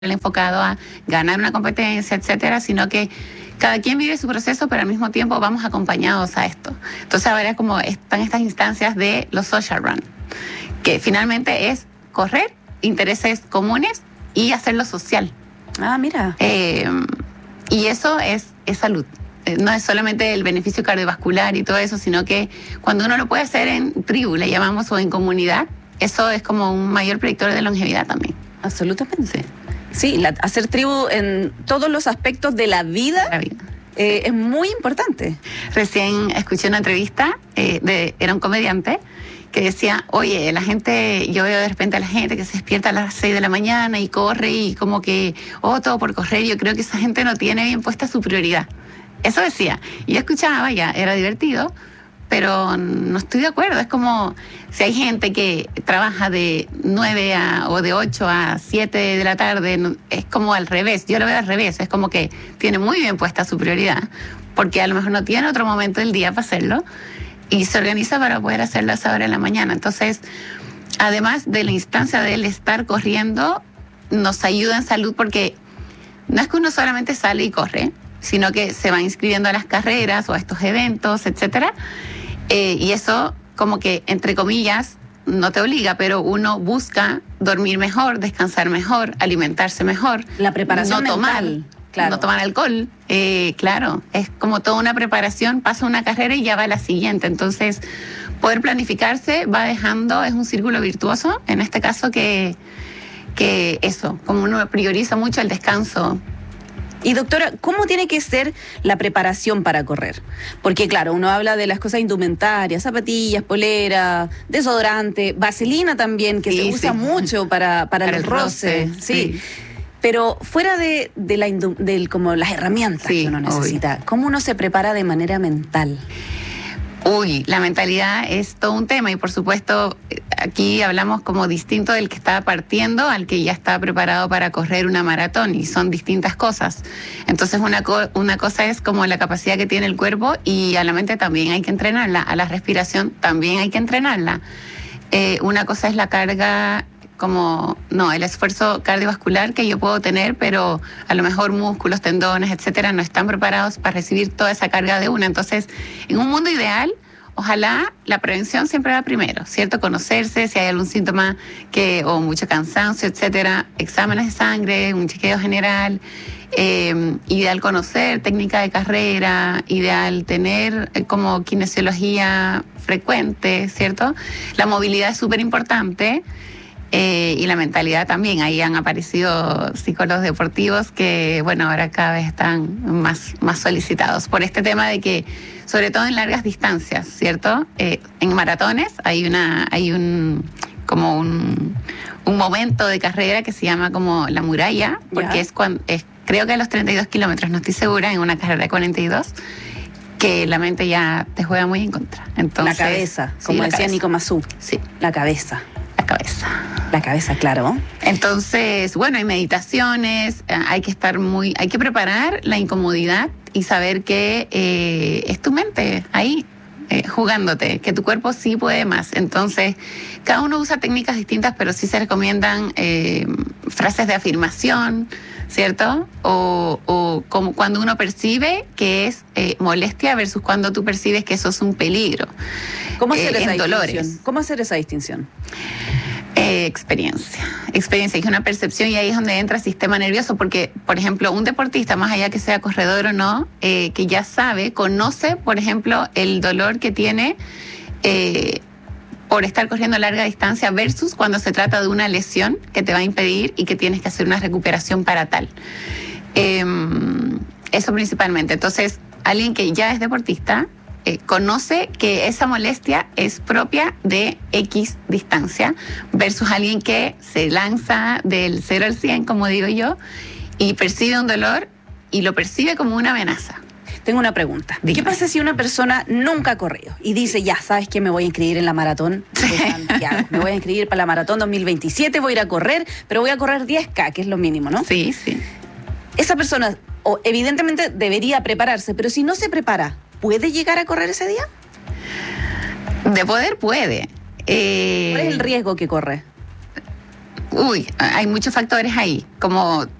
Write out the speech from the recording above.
enfocado a ganar una competencia, etcétera, sino que cada quien vive su proceso, pero al mismo tiempo vamos acompañados a esto. Entonces ahora como están estas instancias de los social run, que finalmente es correr, intereses comunes y hacerlo social. Ah, mira. Y eso es salud. No es solamente el beneficio cardiovascular y todo eso, sino que cuando uno lo puede hacer en tribu, le llamamos, o en comunidad, eso es como un mayor predictor de longevidad también. Absolutamente. Sí, hacer tribu en todos los aspectos de la vida, es muy importante. Recién escuché una entrevista, era un comediante, que decía, oye, la gente, yo veo de repente a la gente que se despierta a las 6 de la mañana y corre y como que, todo por correr, yo creo que esa gente no tiene bien puesta su prioridad. Eso decía. Y yo escuchaba, ya, era divertido, pero no estoy de acuerdo. Es como si hay gente que trabaja de 9 o de 8 a 7 de la tarde, es como al revés. Yo lo veo al revés. Es como que tiene muy bien puesta su prioridad, porque a lo mejor no tiene otro momento del día para hacerlo y se organiza para poder hacerlo a esa hora de la mañana. Entonces, además de la instancia del estar corriendo, nos ayuda en salud, porque no es que uno solamente sale y corre, sino que se va inscribiendo a las carreras o a estos eventos, etcétera. Y eso, como que, entre comillas, no te obliga, pero uno busca dormir mejor, descansar mejor, alimentarse mejor. La preparación no tomar, mental, claro. No tomar alcohol. Claro, es como toda una preparación, pasa una carrera y ya va a la siguiente. Entonces, poder planificarse va dejando, es un círculo virtuoso, en este caso que eso, como uno prioriza mucho el descanso. Y doctora, ¿cómo tiene que ser la preparación para correr? Porque claro, uno habla de las cosas indumentarias, zapatillas, polera, desodorante, vaselina también, que se usa mucho para el roce. Sí. Pero fuera de como las herramientas que uno necesita, ¿cómo uno se prepara de manera mental? La mentalidad es todo un tema, y por supuesto aquí hablamos como distinto del que está partiendo al que ya está preparado para correr una maratón, y son distintas cosas. Entonces una cosa es como la capacidad que tiene el cuerpo, y a la mente también hay que entrenarla, a la respiración también hay que entrenarla. Una cosa es la carga, el esfuerzo cardiovascular que yo puedo tener, pero a lo mejor músculos, tendones, etcétera, no están preparados para recibir toda esa carga de una. Entonces, en un mundo ideal, ojalá la prevención siempre va primero, ¿cierto? Conocerse, si hay algún síntoma o mucho cansancio, etcétera, exámenes de sangre, un chequeo general. Ideal conocer técnica de carrera, ideal tener como kinesiología frecuente, ¿cierto? La movilidad es súper importante. Y la mentalidad también. Ahí han aparecido psicólogos deportivos que, bueno, ahora cada vez están más solicitados por este tema de que, sobre todo en largas distancias, ¿cierto? En maratones hay un momento de carrera que se llama como la muralla, porque es creo que a los 32 kilómetros, no estoy segura, en una carrera de 42, que la mente ya te juega muy en contra. Entonces, la cabeza, como decía Nico Mazú. Sí. La cabeza. La cabeza, claro. Entonces, bueno, hay meditaciones, hay que preparar la incomodidad y saber que es tu mente ahí jugándote, que tu cuerpo sí puede más. Entonces, cada uno usa técnicas distintas, pero sí se recomiendan frases de afirmación, ¿cierto? O como cuando uno percibe que es molestia versus cuando tú percibes que eso es un peligro. ¿Cómo hacer esa dolores. distinción? ¿Cómo hacer esa distinción? Experiencia, es una percepción, y ahí es donde entra el sistema nervioso, porque, por ejemplo, un deportista, más allá que sea corredor o no, que ya conoce, por ejemplo, el dolor que tiene por estar corriendo a larga distancia versus cuando se trata de una lesión que te va a impedir y que tienes que hacer una recuperación para tal. Eso principalmente. Entonces, alguien que ya es deportista conoce que esa molestia es propia de X distancia versus alguien que se lanza del 0 al 100, como digo yo, y percibe un dolor y lo percibe como una amenaza. Tengo una pregunta. Dígame. ¿Qué pasa si una persona nunca ha corrido y dice, ya, ¿sabes qué? Me voy a inscribir en la maratón de Santiago. Me voy a inscribir para la maratón 2027, voy a ir a correr, pero voy a correr 10K, que es lo mínimo, ¿no? Sí. Esa persona, evidentemente, debería prepararse, pero si no se prepara, ¿puede llegar a correr ese día? De poder puede. ¿Cuál es el riesgo que corre? Uy, hay muchos factores ahí, como